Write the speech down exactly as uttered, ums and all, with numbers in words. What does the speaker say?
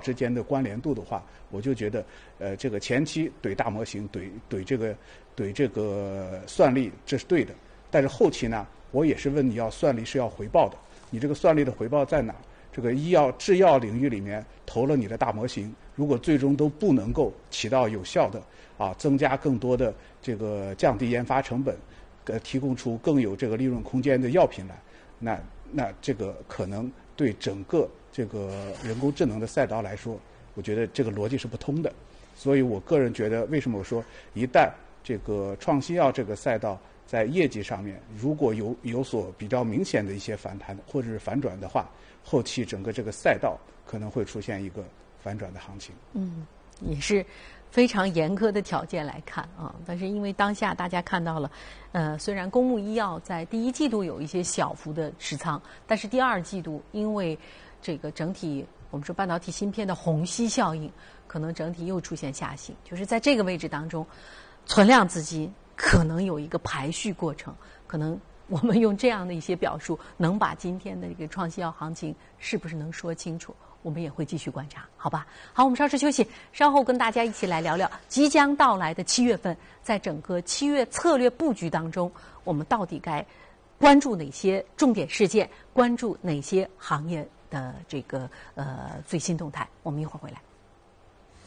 之间的关联度的话，我就觉得，呃，这个前期怼大模型、怼怼这个怼这个算力，这是对的。但是后期呢，我也是问你要算力是要回报的，你这个算力的回报在哪？这个医药制药领域里面投了你的大模型，如果最终都不能够起到有效的啊，增加更多的这个降低研发成本，呃，提供出更有这个利润空间的药品来，那那这个可能对整个这个人工智能的赛道来说，我觉得这个逻辑是不通的。所以我个人觉得，为什么我说一旦这个创新药这个赛道在业绩上面如果有有所比较明显的一些反弹或者是反转的话，后期整个这个赛道可能会出现一个反转的行情。 嗯，也是非常严苛的条件来看啊。但是因为当下大家看到了，呃，虽然公募医药在第一季度有一些小幅的持仓，但是第二季度因为这个整体我们说半导体芯片的虹吸效应，可能整体又出现下行，就是在这个位置当中，存量资金可能有一个排序过程，可能我们用这样的一些表述，能把今天的这个创新药行情是不是能说清楚？我们也会继续观察，好吧？好，我们稍事休息，稍后跟大家一起来聊聊即将到来的七月份，在整个七月策略布局当中，我们到底该关注哪些重点事件，关注哪些行业的这个呃最新动态？我们一会儿回来。